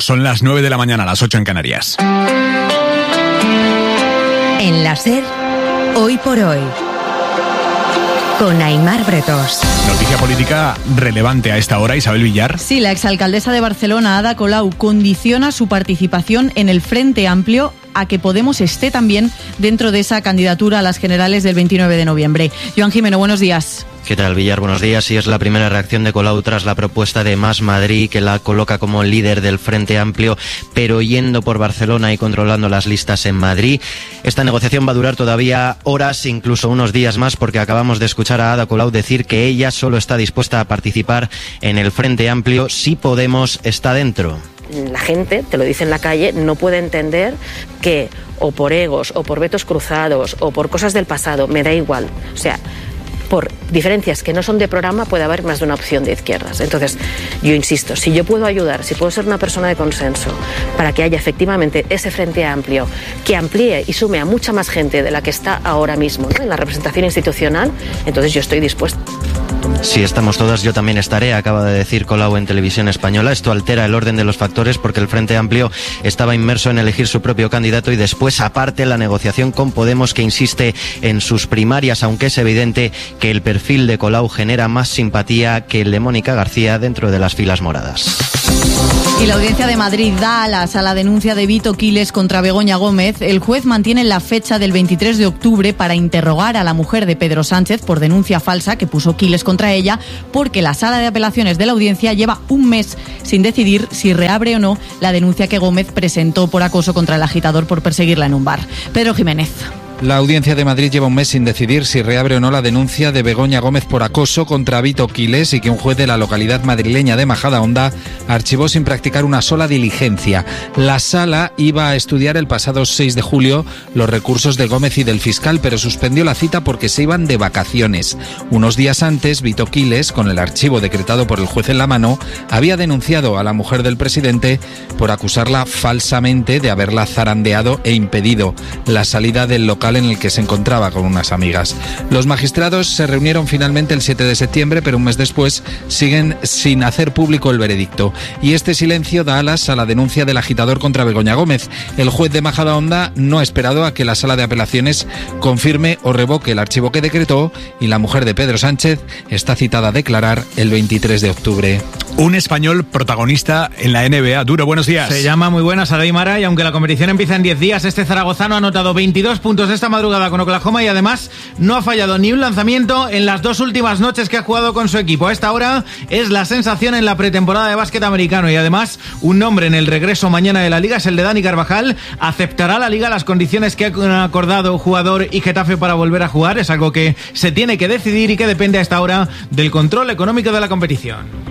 Son las 9 de la mañana, las 8 en Canarias. En la SER, Hoy por Hoy, con Aimar Bretos. Noticia política relevante a esta hora, Isabel Villar. Sí, la exalcaldesa de Barcelona, Ada Colau, condiciona su participación en el Frente Amplio a que Podemos esté también dentro de esa candidatura a las generales del 29 de noviembre. Joan Jimeno, buenos días. ¿Qué tal, Villar? Buenos días. Sí, es la primera reacción de Colau tras la propuesta de Más Madrid, que la coloca como líder del Frente Amplio, pero yendo por Barcelona y controlando las listas en Madrid. Esta negociación va a durar todavía horas, incluso unos días más, porque acabamos de escuchar a Ada Colau decir que ella solo está dispuesta a participar en el Frente Amplio si Podemos está dentro. La gente, te lo dice en la calle, no puede entender que o por egos, o por vetos cruzados, o por cosas del pasado, me da igual. O sea, por diferencias que no son de programa puede haber más de una opción de izquierdas. Entonces, yo insisto, si yo puedo ayudar, si puedo ser una persona de consenso para que haya efectivamente ese Frente Amplio que amplíe y sume a mucha más gente de la que está ahora mismo, ¿no?, en la representación institucional, entonces yo estoy dispuesta. Si estamos todas, yo también estaré, acaba de decir Colau en Televisión Española. Esto altera el orden de los factores porque el Frente Amplio estaba inmerso en elegir su propio candidato y después, aparte, la negociación con Podemos, que insiste en sus primarias, aunque es evidente que el perfil de Colau genera más simpatía que el de Mónica García dentro de las filas moradas. Y la Audiencia de Madrid da alas a la denuncia de Vito Quiles contra Begoña Gómez. El juez mantiene la fecha del 23 de octubre para interrogar a la mujer de Pedro Sánchez por denuncia falsa que puso Quiles contra ella, porque la Sala de Apelaciones de la Audiencia lleva un mes sin decidir si reabre o no la denuncia que Gómez presentó por acoso contra el agitador por perseguirla en un bar. Pedro Jiménez. La Audiencia de Madrid lleva un mes sin decidir si reabre o no la denuncia de Begoña Gómez por acoso contra Vito Quiles y que un juez de la localidad madrileña de Majadahonda archivó sin practicar una sola diligencia. La sala iba a estudiar el pasado 6 de julio los recursos de Gómez y del fiscal, pero suspendió la cita porque se iban de vacaciones. Unos días antes, Vito Quiles, con el archivo decretado por el juez en la mano, había denunciado a la mujer del presidente por acusarla falsamente de haberla zarandeado e impedido la salida del local en el que se encontraba con unas amigas. Los magistrados se reunieron finalmente el 7 de septiembre, pero un mes después siguen sin hacer público el veredicto. Y este silencio da alas a la denuncia del agitador contra Begoña Gómez. El juez de Majadahonda no ha esperado a que la Sala de Apelaciones confirme o revoque el archivo que decretó y la mujer de Pedro Sánchez está citada a declarar el 23 de octubre. Un español protagonista en la NBA. Duro, buenos días. Se llama muy buenas a Mara y aunque la competición empieza en 10 días, este zaragozano ha anotado 22 puntos esta madrugada con Oklahoma y además no ha fallado ni un lanzamiento en las 2 últimas noches que ha jugado con su equipo. A esta hora es la sensación en la pretemporada de básquet americano y además un nombre en el regreso mañana de la Liga es el de Dani Carvajal. ¿Aceptará la Liga las condiciones que han acordado jugador y Getafe para volver a jugar? Es algo que se tiene que decidir y que depende a esta hora del control económico de la competición.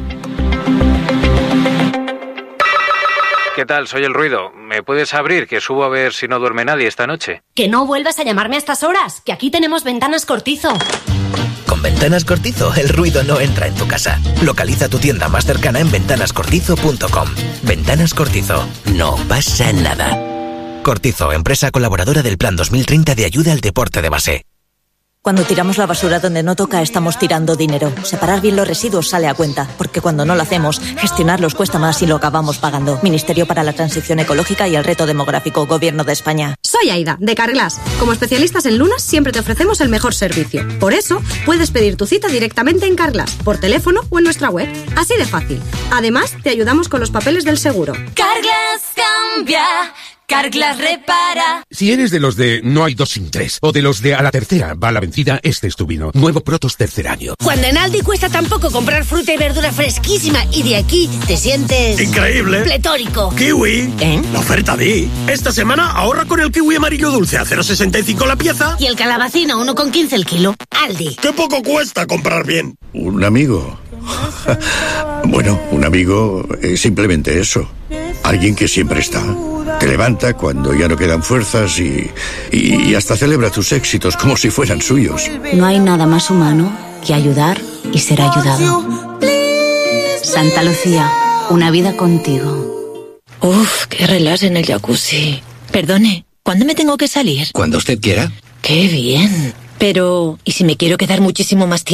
¿Qué tal? Soy el Ruido. ¿Me puedes abrir? Que subo a ver si no duerme nadie esta noche. Que no vuelvas a llamarme a estas horas, que aquí tenemos Ventanas Cortizo. Con Ventanas Cortizo, el ruido no entra en tu casa. Localiza tu tienda más cercana en ventanascortizo.com. Ventanas Cortizo. No pasa nada. Cortizo, empresa colaboradora del Plan 2030 de ayuda al deporte de base. Cuando tiramos la basura donde no toca, estamos tirando dinero. Separar bien los residuos sale a cuenta, porque cuando no lo hacemos, gestionarlos cuesta más y lo acabamos pagando. Ministerio para la Transición Ecológica y el Reto Demográfico, Gobierno de España. Soy Aida, de Carglass. Como especialistas en lunas, siempre te ofrecemos el mejor servicio. Por eso, puedes pedir tu cita directamente en Carglass, por teléfono o en nuestra web. Así de fácil. Además, te ayudamos con los papeles del seguro. Carglass cambia. Carglass repara. Si eres de los de no hay 2 sin 3 o de los de a la tercera va la vencida, este es tu vino. Nuevo Protos tercer año. Cuando en Aldi cuesta tan poco comprar fruta y verdura fresquísima y de aquí te sientes... ¡increíble! ¡Pletórico! ¡Kiwi! La oferta di. Esta semana ahorra con el kiwi amarillo dulce a 0,65 la pieza. Y el calabacín a 1,15 el kilo. Aldi. ¡Qué poco cuesta comprar bien! Un amigo. Bueno, un amigo es simplemente eso. Alguien que siempre está. Te levanta cuando ya no quedan fuerzas y hasta celebra tus éxitos como si fueran suyos. No hay nada más humano que ayudar y ser ayudado. Santa Lucía, una vida contigo. Uf, qué relax en el jacuzzi. Perdone, ¿cuándo me tengo que salir? Cuando usted quiera. ¡Qué bien! Pero, ¿y si me quiero quedar muchísimo más tiempo?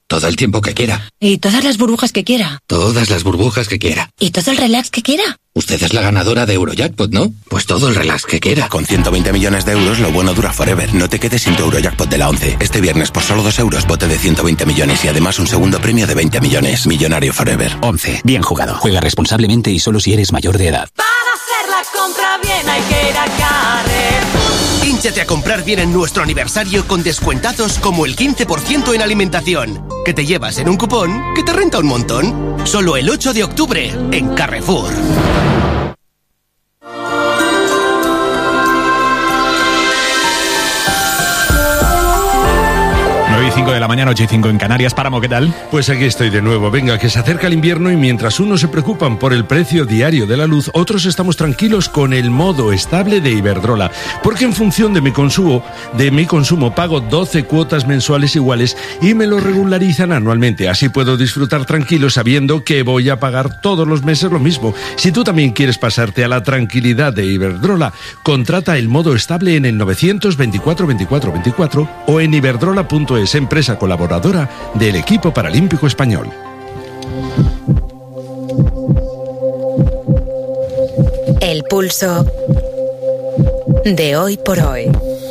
Todo el tiempo que quiera. Y todas las burbujas que quiera. Todas las burbujas que quiera. Y todo el relax que quiera. Usted es la ganadora de Eurojackpot, ¿no? Pues todo el relax que quiera. Con 120 millones de euros, lo bueno dura forever. No te quedes sin tu Eurojackpot de la 11. Este viernes, por solo 2 euros, bote de 120 millones y además un segundo premio de 20 millones. Millonario forever. 11. Bien jugado. Juega responsablemente y solo si eres mayor de edad. Para hacer la compra bien hay que ir a Carrefour. Hínchate a comprar bien en nuestro aniversario con descuentazos como el 15% en alimentación, que te llevas en un cupón que te renta un montón. Solo el 8 de octubre en Carrefour. Y 5 de la mañana, 8 y 5 en Canarias. Páramo, ¿qué tal? Pues aquí estoy de nuevo. Venga, que se acerca el invierno y mientras unos se preocupan por el precio diario de la luz, otros estamos tranquilos con el modo estable de Iberdrola. Porque en función de mi consumo pago 12 cuotas mensuales iguales y me lo regularizan anualmente. Así puedo disfrutar tranquilo sabiendo que voy a pagar todos los meses lo mismo. Si tú también quieres pasarte a la tranquilidad de Iberdrola, contrata el modo estable en el 924 24 24 o en iberdrola.es, empresa colaboradora del equipo paralímpico español. El pulso de hoy por hoy.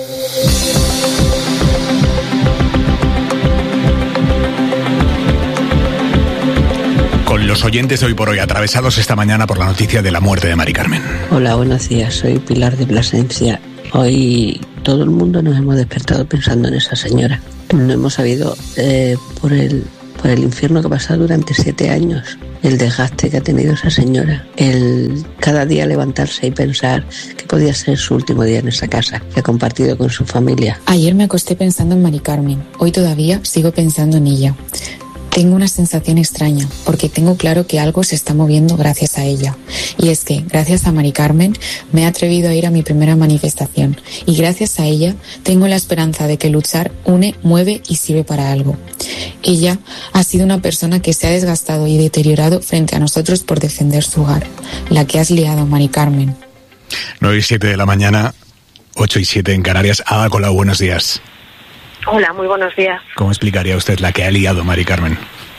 Con los oyentes de hoy por hoy, atravesados esta mañana por la noticia de la muerte de Mari Carmen. Hola, buenos días, soy Pilar de Plasencia. Hoy todo el mundo nos hemos despertado pensando en esa señora. No hemos sabido por el infierno que ha pasado durante 7 años, el desgaste que ha tenido esa señora, el cada día levantarse y pensar que podía ser su último día en esa casa que ha compartido con su familia. Ayer me acosté pensando en Mari Carmen, hoy todavía sigo pensando en ella. Tengo una sensación extraña, porque tengo claro que algo se está moviendo gracias a ella. Y es que, gracias a Mari Carmen, me he atrevido a ir a mi primera manifestación. Y gracias a ella, tengo la esperanza de que luchar une, mueve y sirve para algo. Ella ha sido una persona que se ha desgastado y deteriorado frente a nosotros por defender su hogar. La que has liado, Mari Carmen. 9 y 7 de la mañana, 8 y 7 en Canarias. Ada Colau, buenos días. Hola, muy buenos días. ¿Cómo explicaría usted la que ha liado Mari Carmen?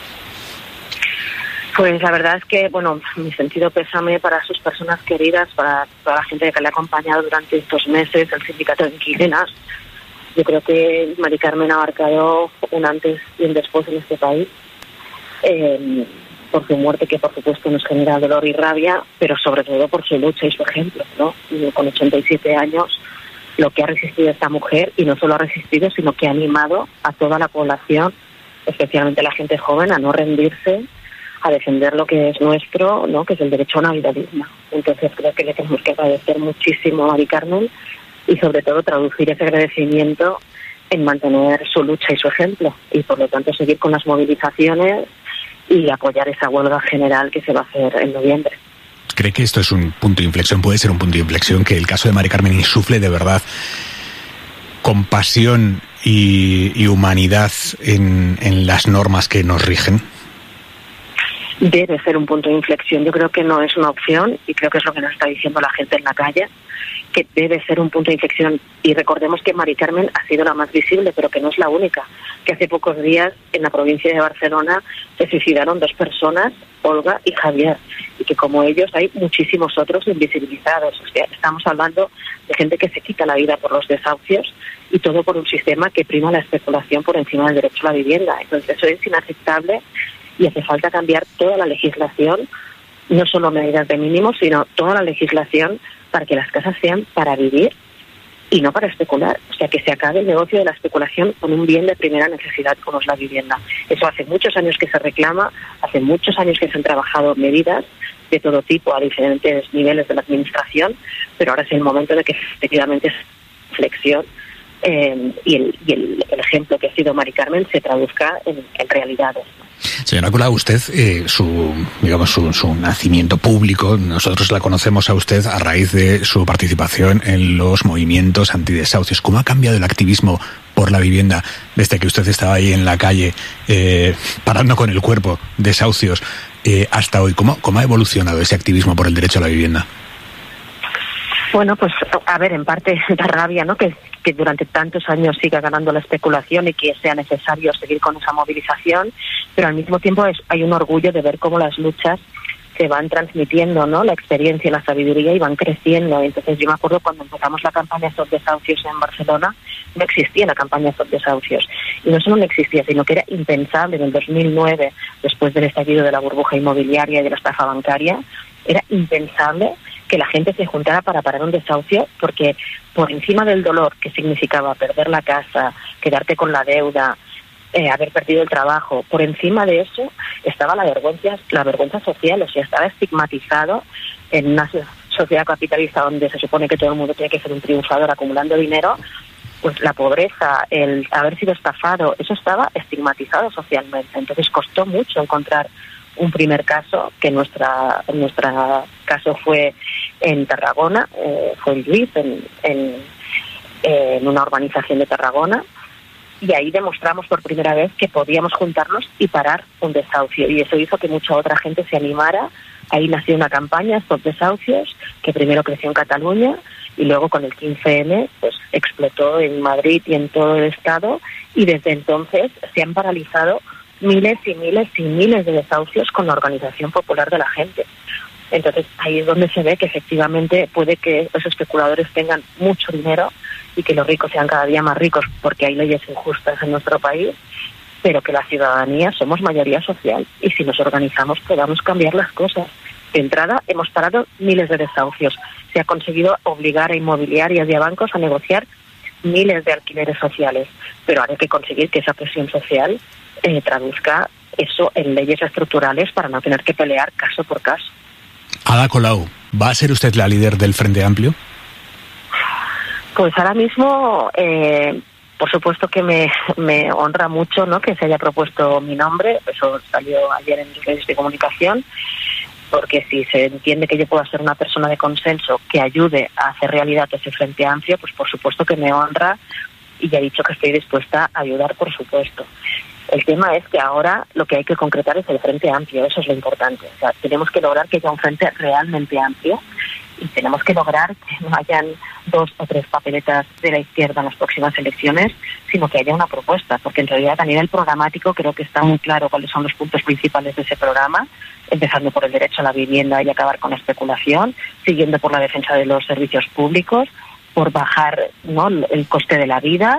Pues la verdad es que, bueno, mi sentido pésame para sus personas queridas, para toda la gente que le ha acompañado durante estos meses, el sindicato de inquilinas. Yo creo que Mari Carmen ha marcado un antes y un después en este país, por su muerte, que por supuesto nos genera dolor y rabia, pero sobre todo por su lucha y su ejemplo, ¿no? Y con 87 años, lo que ha resistido esta mujer, y no solo ha resistido, sino que ha animado a toda la población, especialmente la gente joven, a no rendirse, a defender lo que es nuestro, ¿no? Que es el derecho a una vida digna. Entonces creo que le tenemos que agradecer muchísimo a Mari Carmen y sobre todo traducir ese agradecimiento en mantener su lucha y su ejemplo, y por lo tanto seguir con las movilizaciones y apoyar esa huelga general que se va a hacer en noviembre. ¿Cree que esto es un punto de inflexión? ¿Puede ser un punto de inflexión que el caso de Mari Carmen insufle de verdad compasión y humanidad en las normas que nos rigen? Debe ser un punto de inflexión. Yo creo que no es una opción, y creo que es lo que nos está diciendo la gente en la calle, que debe ser un punto de inflexión. Y recordemos que Mari Carmen ha sido la más visible, pero que no es la única. Que hace pocos días en la provincia de Barcelona se suicidaron 2 personas, Olga y Javier, y que como ellos hay muchísimos otros invisibilizados. O sea, estamos hablando de gente que se quita la vida por los desahucios, y todo por un sistema que prima la especulación por encima del derecho a la vivienda. Entonces eso es inaceptable, y hace falta cambiar toda la legislación, no solo medidas de mínimos, sino toda la legislación para que las casas sean para vivir y no para especular. O sea, que se acabe el negocio de la especulación con un bien de primera necesidad como es la vivienda. Eso hace muchos años que se reclama, hace muchos años que se han trabajado medidas de todo tipo a diferentes niveles de la administración, pero ahora es el momento de que efectivamente esa reflexión y el ejemplo que ha sido Mari Carmen se traduzca en realidades. Señora Colau, usted, su nacimiento público, nosotros la conocemos a usted a raíz de su participación en los movimientos antidesahucios. ¿Cómo ha cambiado el activismo por la vivienda desde que usted estaba ahí en la calle parando con el cuerpo desahucios hasta hoy? ¿Cómo ha evolucionado ese activismo por el derecho a la vivienda? Bueno, pues a ver, en parte da rabia, ¿no? Que que durante tantos años siga ganando la especulación y que sea necesario seguir con esa movilización, pero al mismo tiempo hay un orgullo de ver cómo las luchas se van transmitiendo, ¿no? La experiencia y la sabiduría y van creciendo. Entonces yo me acuerdo cuando empezamos la campaña Stop Desahucios en Barcelona, no existía la campaña Stop Desahucios. Y no solo no existía, sino que era impensable en el 2009, después del estallido de la burbuja inmobiliaria y de la estafa bancaria, era impensable que la gente se juntara para parar un desahucio, porque por encima del dolor que significaba perder la casa, quedarte con la deuda, haber perdido el trabajo, por encima de eso estaba la vergüenza social, o sea, estaba estigmatizado en una sociedad capitalista donde se supone que todo el mundo tiene que ser un triunfador acumulando dinero, pues la pobreza, el haber sido estafado, eso estaba estigmatizado socialmente. Entonces costó mucho encontrar un primer caso, que en nuestra caso fue en Tarragona, fue en Lluís, en una urbanización de Tarragona, y ahí demostramos por primera vez que podíamos juntarnos y parar un desahucio, y eso hizo que mucha otra gente se animara. Ahí nació una campaña Stop Desahucios, que primero creció en Cataluña y luego con el 15M pues explotó en Madrid y en todo el estado, y desde entonces se han paralizado miles y miles y miles de desahucios con la organización popular de la gente. Entonces ahí es donde se ve que efectivamente puede que los especuladores tengan mucho dinero y que los ricos sean cada día más ricos porque hay leyes injustas en nuestro país, pero que la ciudadanía somos mayoría social y si nos organizamos podamos cambiar las cosas. De entrada hemos parado miles de desahucios, se ha conseguido obligar a inmobiliarias y a bancos a negociar miles de alquileres sociales, pero hay que conseguir que esa presión social traduzca eso en leyes estructurales para no tener que pelear caso por caso. Ada Colau, ¿va a ser usted la líder del Frente Amplio? Pues ahora mismo, por supuesto que me honra mucho, ¿no?, que se haya propuesto mi nombre. Eso salió ayer en los medios de comunicación, porque si se entiende que yo puedo ser una persona de consenso que ayude a hacer realidad ese Frente Amplio, pues por supuesto que me honra y ya he dicho que estoy dispuesta a ayudar, por supuesto. El tema es que ahora lo que hay que concretar es el Frente Amplio, eso es lo importante. O sea, tenemos que lograr que haya un frente realmente amplio y tenemos que lograr que no hayan 2 o 3 papeletas de la izquierda en las próximas elecciones, sino que haya una propuesta, porque en realidad a nivel programático creo que está muy claro cuáles son los puntos principales de ese programa, empezando por el derecho a la vivienda y acabar con la especulación, siguiendo por la defensa de los servicios públicos, por bajar, ¿no?, el coste de la vida,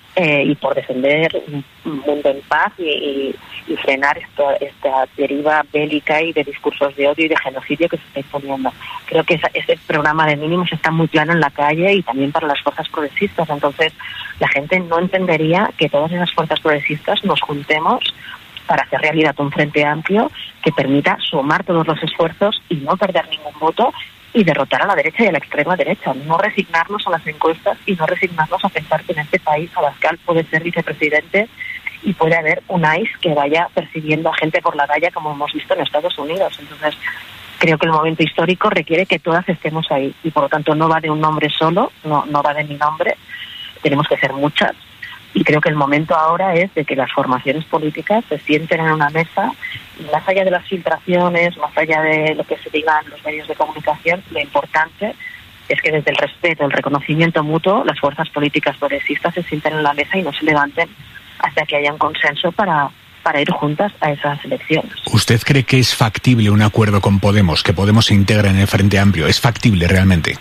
y por defender un mundo en paz y frenar esta deriva bélica y de discursos de odio y de genocidio que se está imponiendo. Creo que ese programa de mínimos está muy claro en la calle y también para las fuerzas progresistas. Entonces la gente no entendería que todas esas fuerzas progresistas nos juntemos para hacer realidad un frente amplio que permita sumar todos los esfuerzos y no perder ningún voto y derrotar a la derecha y a la extrema derecha, no resignarnos a las encuestas y no resignarnos a pensar que en este país Abascal puede ser vicepresidente y puede haber un ICE que vaya persiguiendo a gente por la calle como hemos visto en Estados Unidos. Entonces creo que el momento histórico requiere que todas estemos ahí y por lo tanto no va de un nombre solo, no va de mi nombre, tenemos que ser muchas. Y creo que el momento ahora es de que las formaciones políticas se sienten en una mesa y más allá de las filtraciones, más allá de lo que se diga en los medios de comunicación, lo importante es que desde el respeto, el reconocimiento mutuo, las fuerzas políticas progresistas se sienten en la mesa y no se levanten hasta que haya un consenso para ir juntas a esas elecciones. ¿Usted cree que es factible un acuerdo con Podemos, que Podemos se integre en el Frente Amplio? ¿Es factible realmente?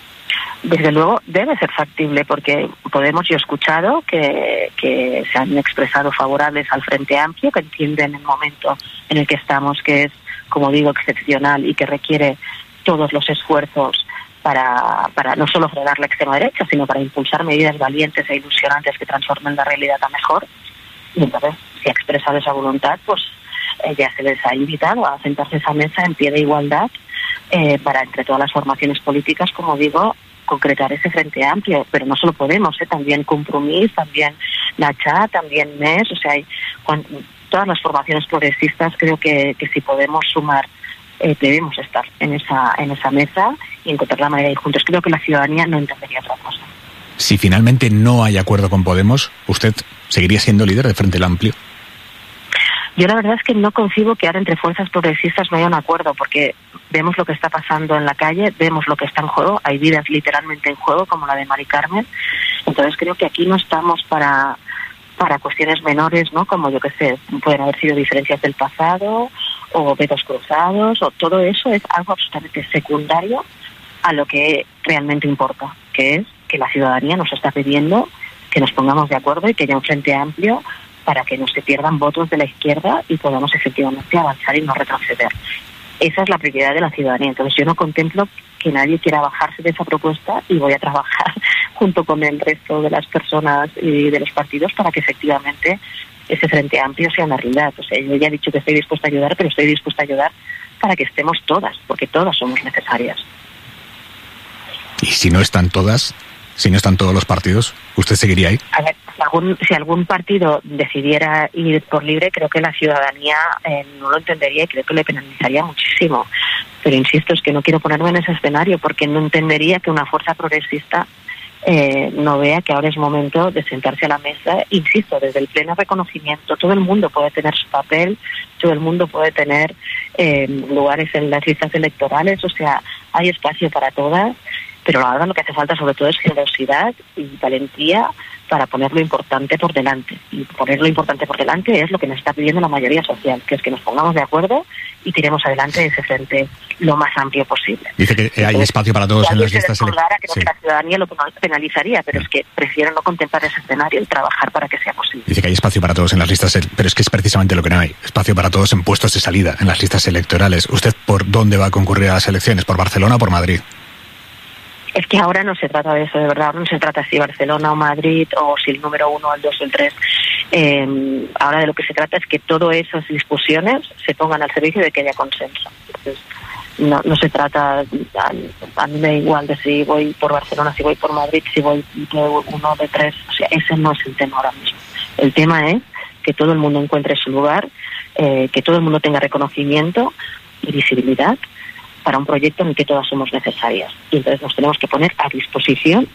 Desde luego debe ser factible porque Podemos, yo he escuchado que se han expresado favorables al Frente Amplio, que entienden el momento en el que estamos, que es, como digo, excepcional y que requiere todos los esfuerzos para no solo frenar la extrema derecha, sino para impulsar medidas valientes e ilusionantes que transformen la realidad a mejor. Y entonces, si ha expresado esa voluntad, pues ya se les ha invitado a sentarse a esa mesa en pie de igualdad para, entre todas las formaciones políticas, como digo, concretar ese Frente Amplio, pero no solo Podemos, también Compromís, también la CHA, también MES, o sea, todas las formaciones progresistas creo que si podemos sumar, debemos estar en esa mesa y encontrar la manera de ir juntos. Creo que la ciudadanía no entendería otra cosa. Si finalmente no hay acuerdo con Podemos, ¿usted seguiría siendo líder del Frente Amplio? Yo la verdad es que no concibo que ahora entre fuerzas progresistas no haya un acuerdo, porque vemos lo que está pasando en la calle, vemos lo que está en juego, hay vidas literalmente en juego, como la de Mari Carmen. Entonces creo que aquí no estamos para cuestiones menores, ¿no? Como yo que sé, pueden haber sido diferencias del pasado o vetos cruzados, o todo eso es algo absolutamente secundario a lo que realmente importa, que es que la ciudadanía nos está pidiendo que nos pongamos de acuerdo y que haya un frente amplio para que no se pierdan votos de la izquierda y podamos efectivamente avanzar y no retroceder. Esa es la prioridad de la ciudadanía. Entonces yo no contemplo que nadie quiera bajarse de esa propuesta y voy a trabajar junto con el resto de las personas y de los partidos para que efectivamente ese frente amplio sea una realidad. O sea, yo ya he dicho que estoy dispuesta a ayudar, pero estoy dispuesta a ayudar para que estemos todas, porque todas somos necesarias. Y si no están todas, si no están todos los partidos, ¿usted seguiría ahí? A ver, si algún partido decidiera ir por libre, creo que la ciudadanía no lo entendería y creo que le penalizaría muchísimo. Pero insisto, es que no quiero ponerme en ese escenario porque no entendería que una fuerza progresista no vea que ahora es momento de sentarse a la mesa. Insisto, desde el pleno reconocimiento, todo el mundo puede tener su papel, todo el mundo puede tener lugares en las listas electorales, o sea, hay espacio para todas, pero ahora lo que hace falta sobre todo es generosidad y valentía para poner lo importante por delante. Y poner lo importante por delante es lo que nos está pidiendo la mayoría social, que es que nos pongamos de acuerdo y tiremos adelante ese frente lo más amplio posible. Dice que hay espacio para todos en las listas electorales. Creo que la ciudadanía lo penalizaría, pero es que prefiero no contemplar ese escenario y trabajar para que sea posible. Dice que hay espacio para todos en las listas, pero es que es precisamente lo que no hay. Espacio para todos en puestos de salida, en las listas electorales. ¿Usted por dónde va a concurrir a las elecciones? ¿Por Barcelona o por Madrid? Es que ahora no se trata de eso, de verdad. Ahora no se trata si Barcelona o Madrid o si el número 1, el 2 o el 3. Ahora de lo que se trata es que todas esas discusiones se pongan al servicio de que haya consenso. Entonces, no se trata, a mí me da igual de si voy por Barcelona, si voy por Madrid, si voy de 1 de 3. O sea, ese no es el tema ahora mismo. El tema es que todo el mundo encuentre su lugar, que todo el mundo tenga reconocimiento y visibilidad para un proyecto en el que todas somos necesarias. Y entonces nos tenemos que poner a disposición